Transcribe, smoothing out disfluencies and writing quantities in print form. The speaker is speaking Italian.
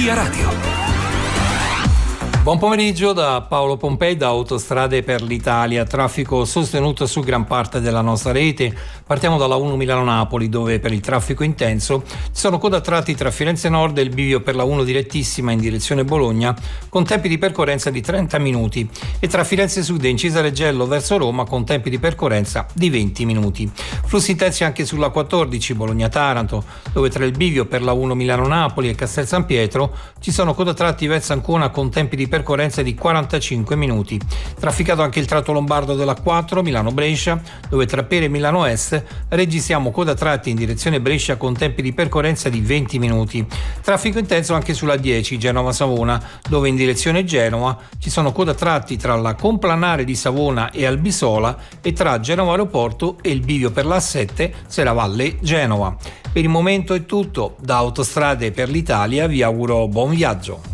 Via Radio. Buon pomeriggio da Paolo Pompei da Autostrade per l'Italia. Traffico sostenuto su gran parte della nostra rete. Partiamo dalla 1 Milano-Napoli, dove per il traffico intenso ci sono coda a tratti tra Firenze Nord e il bivio per la 1 direttissima in direzione Bologna con tempi di percorrenza di 30 minuti e tra Firenze Sud e Incisa Reggello verso Roma con tempi di percorrenza di 20 minuti. Flussi intensi anche sulla 14 Bologna-Taranto, dove tra il bivio per la 1 Milano-Napoli e Castel San Pietro ci sono coda a tratti verso Ancona con tempi di percorrenza di 45 minuti. Trafficato anche il tratto lombardo della 4 Milano-Brescia, dove tra Pere e Milano Est registriamo coda a tratti in direzione Brescia con tempi di percorrenza di 20 minuti. Traffico intenso anche sulla 10 Genova-Savona, dove in direzione Genova ci sono coda a tratti tra la Complanare di Savona e Albisola e tra Genova Aeroporto e il bivio per la 7 Serravalle Genova. Per il momento è tutto. Da Autostrade per l'Italia vi auguro buon viaggio.